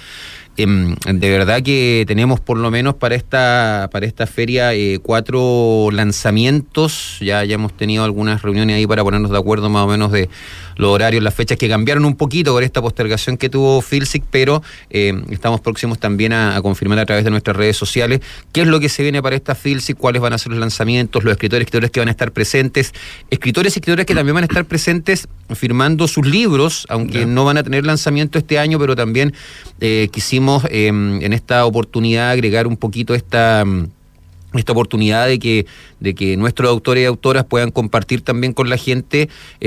De verdad que tenemos por lo menos para esta feria 4 lanzamientos. Ya hemos tenido algunas reuniones ahí para ponernos de acuerdo más o menos de los horarios, las fechas que cambiaron un poquito por esta postergación que tuvo Filsic, pero estamos próximos también a confirmar a través de nuestras redes sociales qué es lo que se viene para esta Filsic, cuáles van a ser los lanzamientos, los escritores y escritoras que van a estar presentes, escritores y escritoras que también van a estar presentes firmando sus libros, aunque no van a tener lanzamiento este año, pero también quisimos en esta oportunidad agregar un poquito esta oportunidad de que nuestros autores y autoras puedan compartir también con la gente,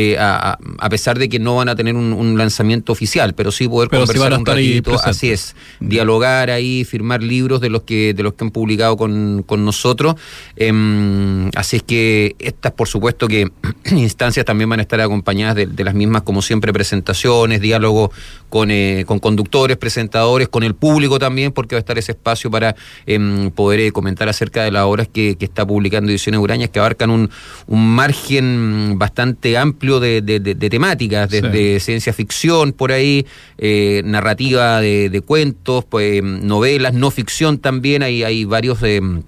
a pesar de que no van a tener un lanzamiento oficial, pero sí poder conversar un ratito, así es, dialogar ahí, firmar libros de los que han publicado con nosotros. Así es que estas, por supuesto que instancias también van a estar acompañadas de las mismas, como siempre, presentaciones, diálogo con conductores, presentadores, con el público también, porque va a estar ese espacio para poder comentar acerca de las obras que está publicando Ediciones Urañas, que abarcan un margen bastante amplio de temáticas, desde ciencia ficción por ahí, narrativa de cuentos, pues, novelas, no ficción también, hay varios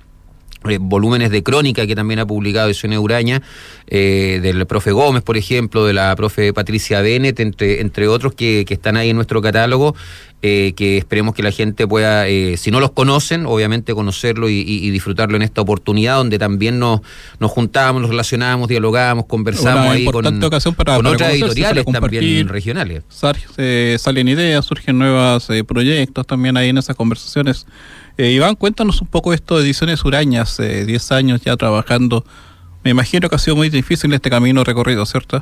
volúmenes de crónica que también ha publicado Ediciones Uraña, del profe Gómez, por ejemplo, de la profe Patricia Bennett, entre otros que están ahí en nuestro catálogo, que esperemos que la gente pueda, si no los conocen, obviamente conocerlo y disfrutarlo en esta oportunidad, donde también nos juntamos, nos relacionamos, dialogamos, conversamos ahí con otras editoriales también regionales. Salen ideas, surgen nuevos proyectos también ahí en esas conversaciones. Iván, cuéntanos un poco esto de Ediciones Urañas, 10 años ya trabajando. Me imagino que ha sido muy difícil este camino recorrido, ¿cierto?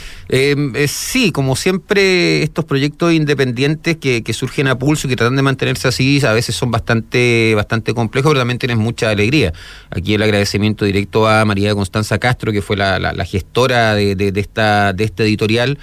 Sí, como siempre, estos proyectos independientes que surgen a pulso y que tratan de mantenerse así, a veces son bastante complejos, pero también tienen mucha alegría. Aquí el agradecimiento directo a María Constanza Castro, que fue la gestora de esta editorial.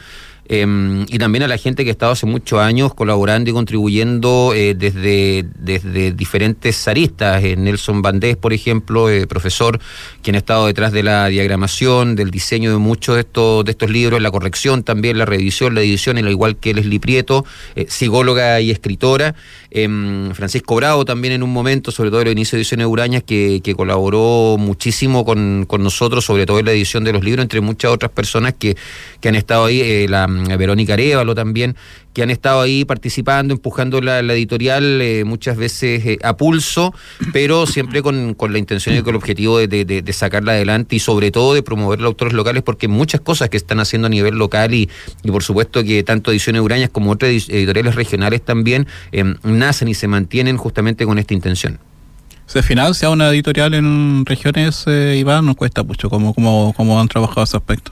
Y también a la gente que ha estado hace muchos años colaborando y contribuyendo desde diferentes aristas. Nelson Bandés, por ejemplo, profesor, quien ha estado detrás de la diagramación, del diseño de muchos de estos libros, la corrección también, la revisión, la edición, al igual que Leslie Prieto, psicóloga y escritora. Francisco Bravo también en un momento, sobre todo en el inicio de Ediciones Urañas, que colaboró muchísimo con nosotros, sobre todo en la edición de los libros, entre muchas otras personas que han estado ahí, la Verónica Arévalo también, que han estado ahí participando, empujando la editorial, muchas veces a pulso, pero siempre con la intención y con el objetivo de sacarla adelante y sobre todo de promover los autores locales, porque muchas cosas que están haciendo a nivel local y por supuesto que tanto Ediciones Urañas como otras editoriales regionales también nacen y se mantienen justamente con esta intención. ¿Se financia una editorial en regiones, Iván? ¿No cuesta mucho? ¿Cómo han trabajado ese aspecto?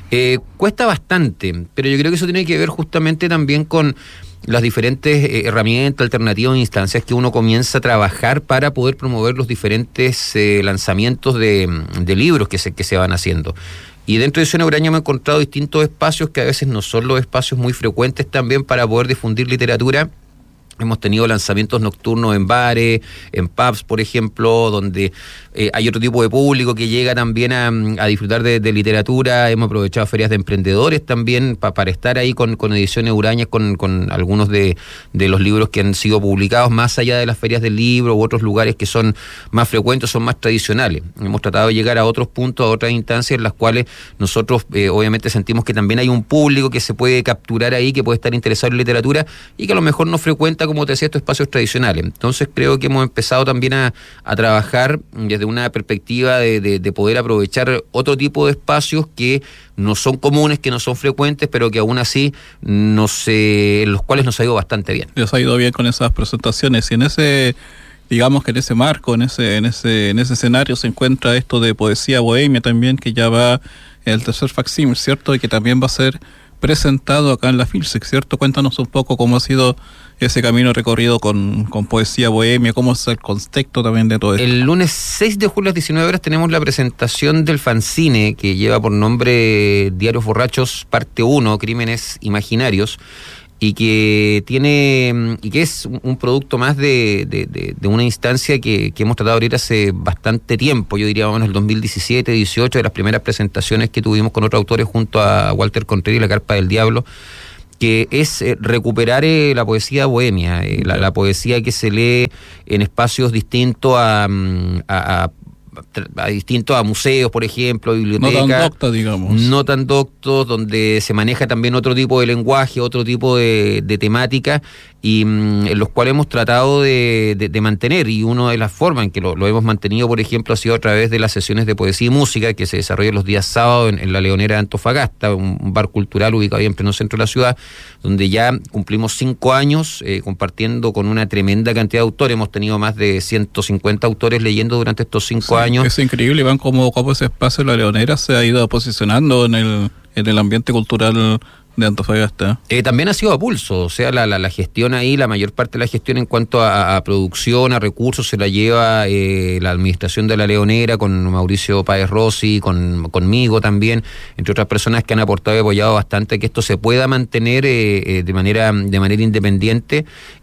Cuesta bastante, pero yo creo que eso tiene que ver justamente también con las diferentes herramientas, alternativas e instancias que uno comienza a trabajar para poder promover los diferentes lanzamientos de libros que se van haciendo. Y dentro de Ediciones Uraña me he encontrado distintos espacios que a veces no son los espacios muy frecuentes también para poder difundir literatura. Hemos tenido lanzamientos nocturnos en bares, en pubs, por ejemplo, donde hay otro tipo de público que llega también a disfrutar de literatura. Hemos aprovechado ferias de emprendedores también para estar ahí con Ediciones Urañas, con algunos de los libros que han sido publicados, más allá de las ferias del libro u otros lugares que son más frecuentes, son más tradicionales. Hemos tratado de llegar a otros puntos, a otras instancias en las cuales nosotros obviamente sentimos que también hay un público que se puede capturar ahí, que puede estar interesado en literatura y que a lo mejor no frecuenta, como te decía, estos espacios tradicionales. Entonces creo que hemos empezado también a trabajar desde una perspectiva de poder aprovechar otro tipo de espacios que no son comunes, que no son frecuentes, pero que aún así en los cuales nos ha ido bastante bien. Les ha ido bien con esas presentaciones y en ese, digamos que en ese marco, en ese escenario se encuentra esto de Poesía Bohemia también, que ya va el tercer facsímil, ¿cierto? Y que también va a ser presentado acá en la Filsic, ¿cierto? Cuéntanos un poco cómo ha sido ese camino recorrido con Poesía Bohemia, cómo es el contexto también de todo esto. El lunes 6 de julio a las 19 horas tenemos la presentación del fanzine que lleva por nombre Diarios Borrachos, parte 1, Crímenes Imaginarios. y que es un producto más de una instancia que hemos tratado de abrir hace bastante tiempo, yo diría más o menos el 2017, 18, de las primeras presentaciones que tuvimos con otros autores junto a Walter Contreras y La Carpa del Diablo, que es recuperar la poesía bohemia, la poesía que se lee en espacios distintos a museos, por ejemplo, bibliotecas. No tan doctos, digamos. No tan doctos, donde se maneja también otro tipo de lenguaje, otro tipo de temática, y en los cuales hemos tratado de mantener, y una de las formas en que lo hemos mantenido, por ejemplo, ha sido a través de las sesiones de poesía y música que se desarrollan los días sábados en la Leonera de Antofagasta, un bar cultural ubicado ahí en pleno centro de la ciudad, donde ya cumplimos 5 años compartiendo con una tremenda cantidad de autores. Hemos tenido más de 150 autores leyendo durante estos 5 años. Es increíble, Iván, cómo ese espacio de la Leonera se ha ido posicionando en el ambiente cultural de Antofagasta. También ha sido a pulso, o sea, la gestión ahí, la mayor parte de la gestión en cuanto a producción, a recursos, se la lleva la administración de la Leonera, con Mauricio Páez Rossi, conmigo también, entre otras personas que han aportado y apoyado bastante que esto se pueda mantener de manera independiente,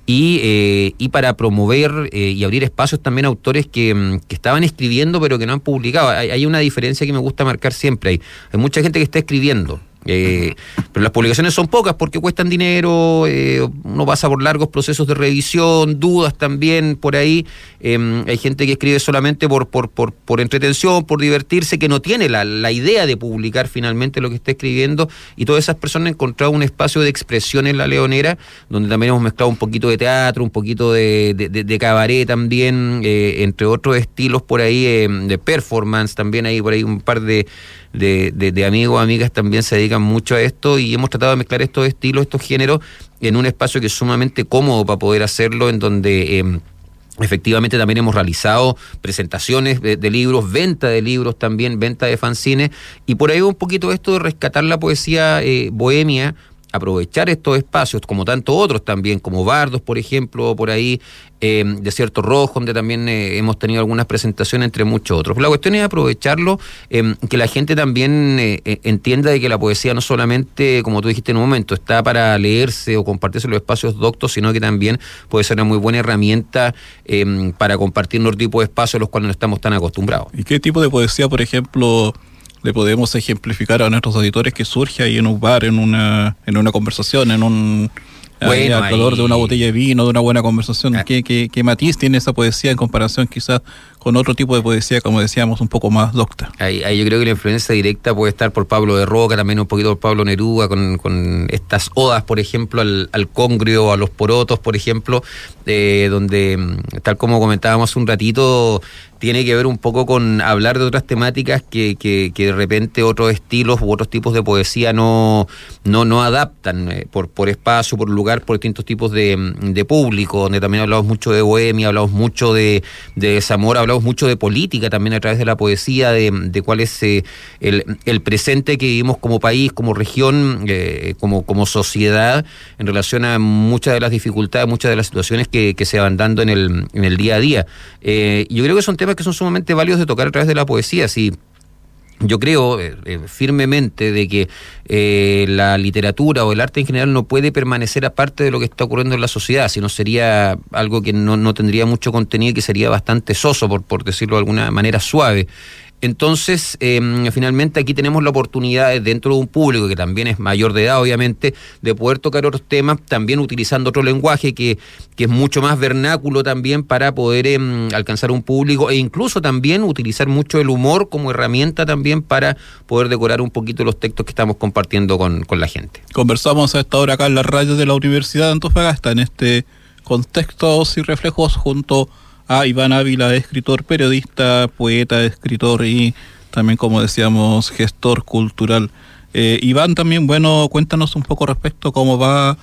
y para promover y abrir espacios también a autores que estaban escribiendo pero que no han publicado. Hay una diferencia que me gusta marcar siempre. Hay mucha gente que está escribiendo, pero las publicaciones son pocas porque cuestan dinero, uno pasa por largos procesos de revisión, dudas también por ahí. Hay gente que escribe solamente por entretención, por divertirse, que no tiene la idea de publicar finalmente lo que está escribiendo, y todas esas personas han encontrado un espacio de expresión en la Leonera, donde también hemos mezclado un poquito de teatro, un poquito de cabaret también, entre otros estilos por ahí, de performance también. Hay por ahí un par de amigos, amigas también se dedican mucho a esto, y hemos tratado de mezclar estos estilos, estos géneros, en un espacio que es sumamente cómodo para poder hacerlo, en donde efectivamente también hemos realizado presentaciones de libros, venta de libros también, venta de fanzines, y por ahí un poquito esto de rescatar la poesía bohemia, aprovechar estos espacios, como tantos otros también, como Bardos, por ejemplo, por ahí, Desierto Rojo, donde también hemos tenido algunas presentaciones, entre muchos otros. La cuestión es aprovecharlo, que la gente también entienda de que la poesía no solamente, como tú dijiste en un momento, está para leerse o compartirse en los espacios doctos, sino que también puede ser una muy buena herramienta para compartir otro tipo de espacios a los cuales no estamos tan acostumbrados. ¿Y qué tipo de poesía, por ejemplo, le podemos ejemplificar a nuestros auditores que surge ahí en un bar, en una conversación, al color de una botella de vino, de una buena conversación? ¿Qué matiz tiene esa poesía en comparación quizás con otro tipo de poesía, como decíamos, un poco más docta? Ahí yo creo que la influencia directa puede estar por Pablo de Roca, también un poquito por Pablo Neruda, con estas odas, por ejemplo, al congrio, a los porotos, por ejemplo, donde, tal como comentábamos un ratito, tiene que ver un poco con hablar de otras temáticas que de repente otros estilos u otros tipos de poesía no adaptan, por espacio, por lugar, por distintos tipos de público, donde también hablamos mucho de bohemia, hablamos mucho de desamor, hablamos mucho de política también a través de la poesía, de cuál es el presente que vivimos como país, como región, como sociedad, en relación a muchas de las dificultades, muchas de las situaciones que se van dando en el día a día. Yo creo que son temas que son sumamente válidos de tocar a través de la poesía. Sí, yo creo firmemente de que la literatura o el arte en general no puede permanecer aparte de lo que está ocurriendo en la sociedad, sino sería algo que no tendría mucho contenido y que sería bastante soso, por decirlo de alguna manera suave. Entonces, finalmente aquí tenemos la oportunidad, dentro de un público que también es mayor de edad, obviamente, de poder tocar otros temas, también utilizando otro lenguaje que es mucho más vernáculo también, para poder alcanzar un público, e incluso también utilizar mucho el humor como herramienta también para poder decorar un poquito los textos que estamos compartiendo con la gente. Conversamos a esta hora acá en la radio de la Universidad de Antofagasta, en este Contextos y Reflejos, junto a Iván Ávila, escritor, periodista, poeta, escritor y también, como decíamos, gestor cultural. Iván, también, bueno, cuéntanos un poco respecto a cómo va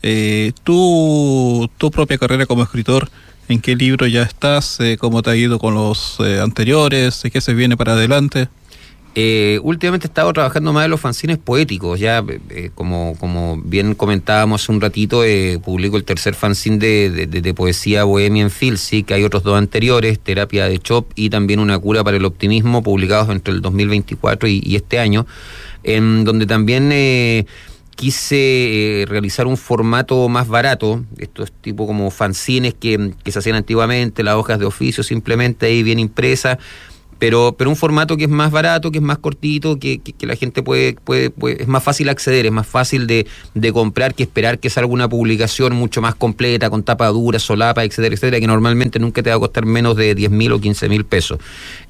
tu propia carrera como escritor, en qué libro ya estás, cómo te ha ido con los anteriores, qué se viene para adelante. Últimamente he estado trabajando más en los fanzines poéticos. Ya, como bien comentábamos hace un ratito, publico el tercer fanzine de poesía bohemia en Filsic. Hay otros 2 anteriores, Terapia de Chop y también Una cura para el optimismo, publicados entre el 2024 y este año, en donde también quise realizar un formato más barato, estos tipo como fanzines que se hacían antiguamente, las hojas de oficio simplemente ahí bien impresas, pero un formato que es más barato, que es más cortito, que la gente puede es más fácil acceder, es más fácil de comprar que esperar que salga una publicación mucho más completa, con tapa dura, solapa, etcétera, etcétera, que normalmente nunca te va a costar menos de 10.000 o 15.000 pesos.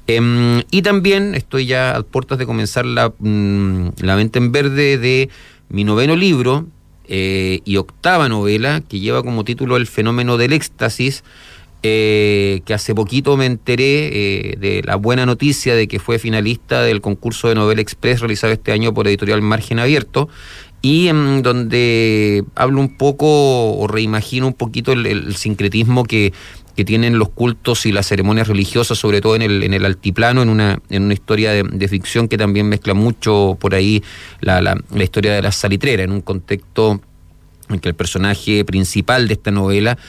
Y también estoy ya a puertas de comenzar la venta en verde de mi 9º libro y 8ª novela, que lleva como título El fenómeno del éxtasis, que hace poquito me enteré de la buena noticia de que fue finalista del concurso de novela express realizado este año por Editorial Margen Abierto, y donde hablo un poco o reimagino un poquito el sincretismo que tienen los cultos y las ceremonias religiosas, sobre todo en el altiplano, en una historia de ficción que también mezcla mucho por ahí la historia de la salitrera, en un contexto en que el personaje principal de esta novela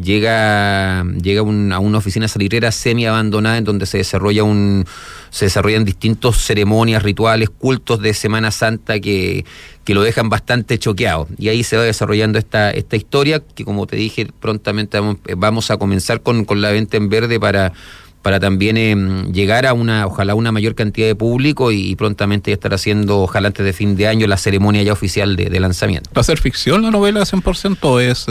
llega a una oficina salitrera semi abandonada, en donde se desarrollan distintos ceremonias, rituales, cultos de Semana Santa que lo dejan bastante choqueado, y ahí se va desarrollando esta historia que, como te dije, prontamente vamos a comenzar con la venta en verde para también llegar a ojalá una mayor cantidad de público, y prontamente ya estar haciendo, ojalá antes de fin de año, la ceremonia ya oficial de lanzamiento. ¿Va a ser ficción la novela 100% o es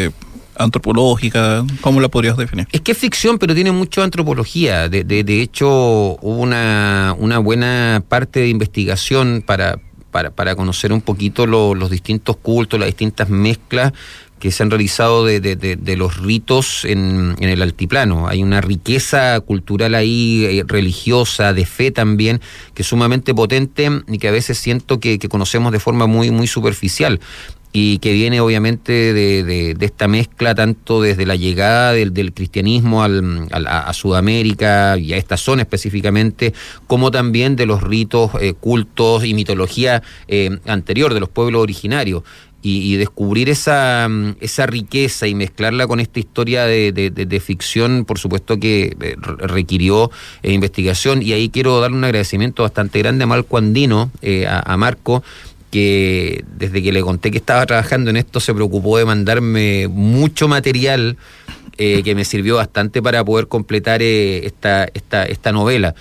antropológica? ¿Cómo la podrías definir? Es que es ficción, pero tiene mucha antropología. De hecho, hubo una buena parte de investigación para conocer un poquito los distintos cultos, las distintas mezclas que se han realizado de los ritos en el altiplano. Hay una riqueza cultural ahí, religiosa, de fe también, que es sumamente potente y que a veces siento que conocemos de forma muy, muy superficial, y que viene obviamente de esta mezcla tanto desde la llegada del cristianismo a Sudamérica y a esta zona específicamente, como también de los ritos, cultos y mitología anterior de los pueblos originarios. Y descubrir esa riqueza y mezclarla con esta historia de ficción, por supuesto que requirió investigación, y ahí quiero darle un agradecimiento bastante grande a Marco Andino, a Marco, que desde que le conté que estaba trabajando en esto se preocupó de mandarme mucho material que me sirvió bastante para poder completar esta novela,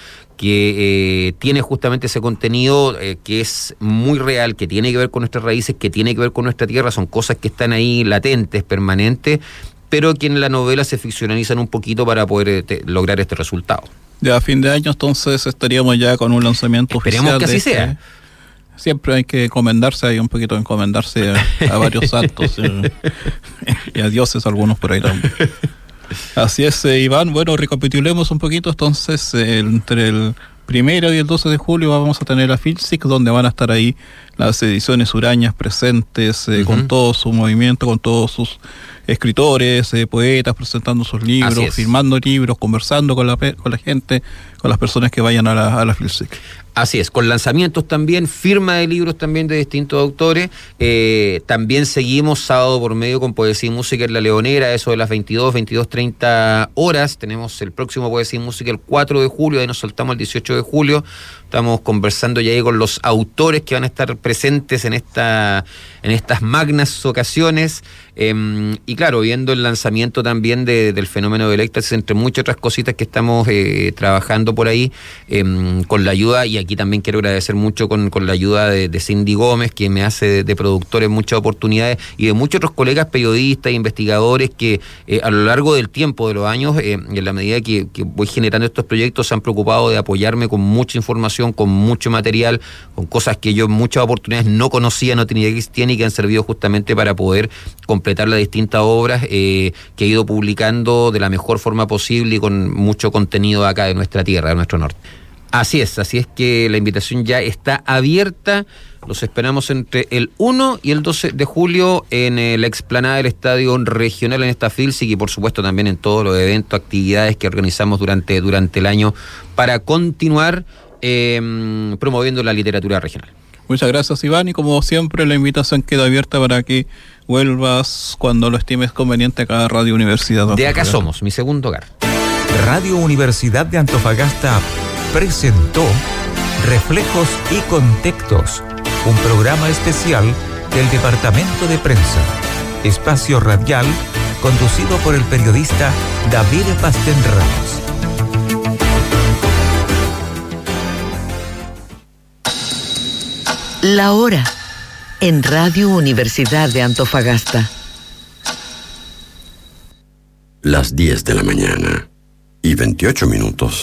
que tiene justamente ese contenido que es muy real, que tiene que ver con nuestras raíces, que tiene que ver con nuestra tierra. Son cosas que están ahí latentes, permanentes, pero que en la novela se ficcionalizan un poquito para poder lograr este resultado. Ya a fin de año entonces estaríamos ya con un lanzamiento Esperemos oficial. Esperemos que así sea. Siempre hay que encomendarse, hay un poquito de encomendarse a varios santos y a dioses algunos por ahí también. Así es, Iván. Bueno, recapitulemos un poquito. Entonces, entre el 1 y el 12 de julio vamos a tener la FILSIC, donde van a estar ahí las ediciones Urañas presentes, con todo su movimiento, con todos sus escritores, poetas presentando sus libros, firmando libros, conversando con la gente, con las personas que vayan a la FILSIC. Así es, con lanzamientos también, firma de libros también de distintos autores. También seguimos sábado por medio con Poesía y Música en La Leonera, eso de las 22:30 horas. Tenemos el próximo Poesía y Música el 4 de julio, ahí nos soltamos el 18 de julio. Estamos conversando ya ahí con los autores que van a estar presentes en estas magnas ocasiones. Y claro, viendo el lanzamiento también del fenómeno del éxtasis, entre muchas otras cositas que estamos trabajando por ahí, con la ayuda, y aquí también quiero agradecer mucho con la ayuda de Cindy Gómez, que me hace de productor en muchas oportunidades, y de muchos otros colegas periodistas e investigadores que a lo largo del tiempo, de los años, en la medida que voy generando estos proyectos, se han preocupado de apoyarme con mucha información, con mucho material, con cosas que yo en muchas oportunidades no conocía, no tenía que existían, y que han servido justamente para poder completar las distintas obras que he ido publicando de la mejor forma posible y con mucho contenido acá de nuestra tierra, de nuestro norte. Así es que la invitación ya está abierta. Los esperamos entre el 1 y el 12 de julio en la explanada del Estadio Regional, en esta FILSIC, y por supuesto también en todos los eventos, actividades que organizamos durante el año para continuar promoviendo la literatura regional. Muchas gracias, Iván, y como siempre la invitación queda abierta para que vuelvas cuando lo estimes conveniente acá a Radio Universidad de Antofagasta. De acá somos, mi segundo hogar. Radio Universidad de Antofagasta presentó Reflejos y Contextos, un programa especial del Departamento de Prensa, espacio radial conducido por el periodista David Pastén Ramos. La hora en Radio Universidad de Antofagasta. Las 10 de la mañana y 28 minutos.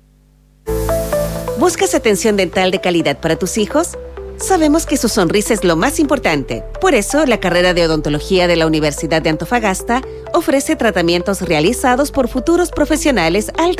¿Buscas atención dental de calidad para tus hijos? Sabemos que su sonrisa es lo más importante. Por eso, la carrera de odontología de la Universidad de Antofagasta ofrece tratamientos realizados por futuros profesionales